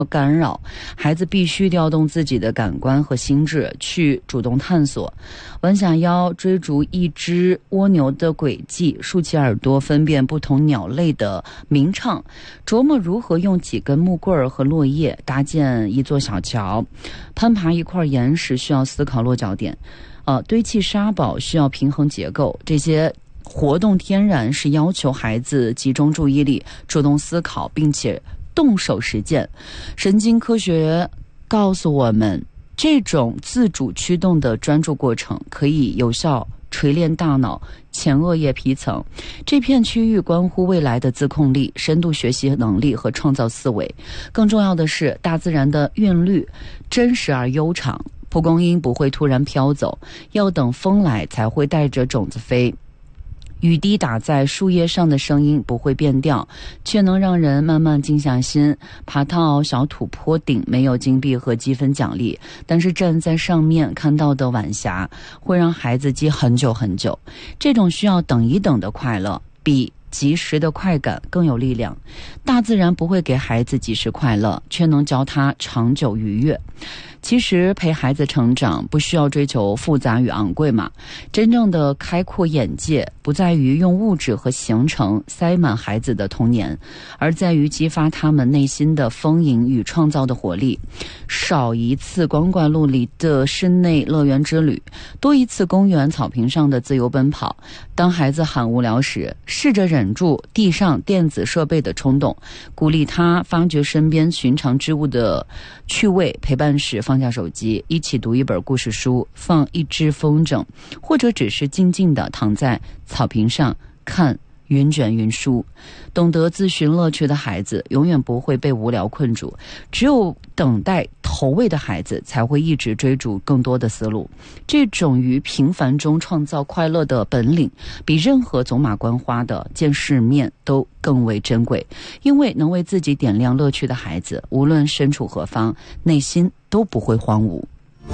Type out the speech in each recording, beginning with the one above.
干扰，孩子必须调动自己的感官和心智去主动探索，弯下腰追逐一只蜗牛的轨迹，竖起耳朵分辨不同鸟类的鸣唱，琢磨如何用几根木棍和落叶搭建一座小桥，攀爬一块岩石需要思考落脚点，堆砌沙堡需要平衡结构。这些活动天然是要求孩子集中注意力，主动思考，并且动手实践。神经科学告诉我们，这种自主驱动的专注过程可以有效锤炼大脑前额叶皮层，这片区域关乎未来的自控力、深度学习能力和创造思维。更重要的是，大自然的韵律真实而悠长，蒲公英不会突然飘走，要等风来才会带着种子飞。雨滴打在树叶上的声音不会变调，却能让人慢慢静下心。爬到小土坡顶没有金币和积分奖励，但是站在上面看到的晚霞会让孩子记很久很久。这种需要等一等的快乐，比及时的快感更有力量。大自然不会给孩子即时快乐，却能教他长久愉悦。其实陪孩子成长不需要追求复杂与昂贵嘛，真正的开阔眼界不在于用物质和行程塞满孩子的童年，而在于激发他们内心的丰盈与创造的活力。少一次光怪陆离的室内乐园之旅，多一次公园草坪上的自由奔跑。当孩子喊无聊时，试着忍住地上电子设备的冲动，鼓励他发掘身边寻常之物的趣味。陪伴时放下手机，一起读一本故事书，放一支风筝，或者只是静静地躺在草坪上看云卷云舒。懂得自寻乐趣的孩子永远不会被无聊困住，只有等待投喂的孩子才会一直追逐更多的思路。这种于平凡中创造快乐的本领，比任何走马观花的见世面都更为珍贵。因为能为自己点亮乐趣的孩子，无论身处何方，内心都不会荒芜。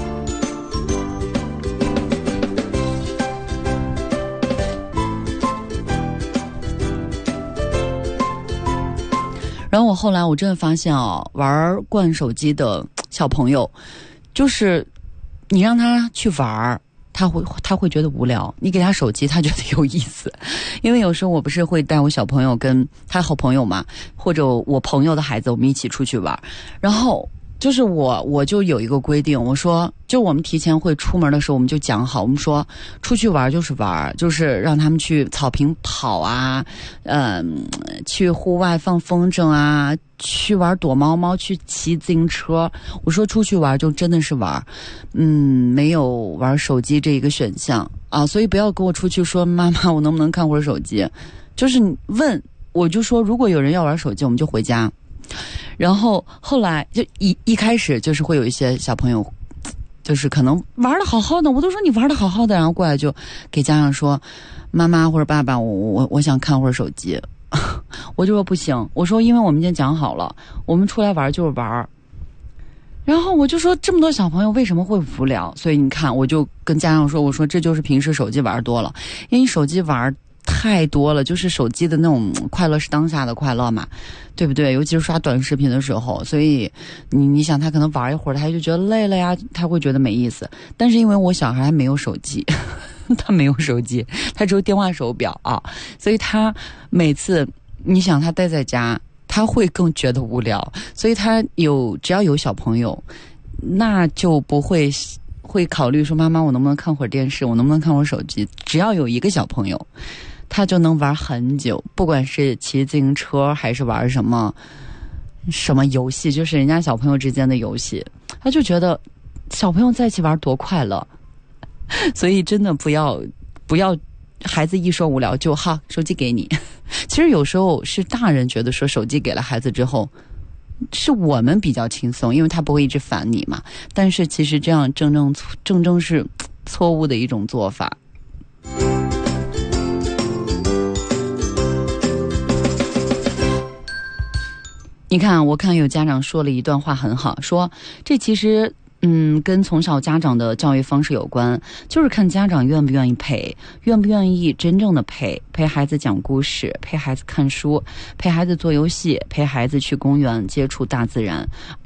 然后我后来我真的发现玩惯手机的小朋友，就是你让他去玩，他会觉得无聊，你给他手机他觉得有意思。因为有时候我不是会带我小朋友跟他好朋友嘛，或者我朋友的孩子我们一起出去玩，然后就是我就有一个规定，我说就我们提前会出门的时候我们就讲好，我们说出去玩就是玩，就是让他们去草坪跑啊，去户外放风筝啊，去玩躲猫猫，去骑自行车。我说出去玩就真的是玩，没有玩手机这一个选项啊，所以不要跟我出去说妈妈我能不能看会儿手机，就是你问我就说如果有人要玩手机我们就回家。然后后来就一开始就是会有一些小朋友就是可能玩得好好的，我都说你玩得好好的，然后过来就给家长说妈妈或者爸爸我想看会儿手机。我就说不行，我说因为我们今天讲好了我们出来玩就是玩。然后我就说这么多小朋友为什么会无聊，所以你看我就跟家长说，我说这就是平时手机玩多了，因为手机玩太多了，就是手机的那种快乐是当下的快乐嘛，对不对？尤其是刷短视频的时候，所以你想他可能玩一会儿他就觉得累了呀，他会觉得没意思。但是因为我小孩还没有手机他没有手机，他只有电话手表啊，所以他每次你想他待在家他会更觉得无聊，所以他只要有小朋友那就不会考虑说妈妈我能不能看会儿电视，我能不能看会儿手机。只要有一个小朋友他就能玩很久，不管是骑自行车还是玩什么游戏，就是人家小朋友之间的游戏，他就觉得小朋友在一起玩多快乐。所以真的不要孩子一说无聊就哈手机给你。其实有时候是大人觉得说手机给了孩子之后是我们比较轻松，因为他不会一直烦你嘛，但是其实这样正是错误的一种做法。你看我看有家长说了一段话很好，说这其实跟从小家长的教育方式有关，就是看家长愿不愿意陪，愿不愿意真正的陪孩子讲故事，陪孩子看书，陪孩子做游戏，陪孩子去公园接触大自然。